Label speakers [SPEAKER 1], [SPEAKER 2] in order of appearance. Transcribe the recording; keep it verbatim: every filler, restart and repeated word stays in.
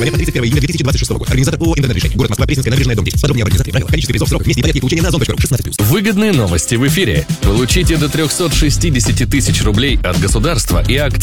[SPEAKER 1] Вариант тридцать первого июня две тысячи двадцать шестого года. Организатор ООО «Интернет-решение». Город Москва, Пресненская набережная, дом десять. Подробнее об организации, правила, количестве призов, сроках, месте и порядке получения на озон точка ру. шестнадцать плюс.
[SPEAKER 2] Выгодные новости в эфире. Получите до триста шестьдесят тысяч рублей от государства и акции.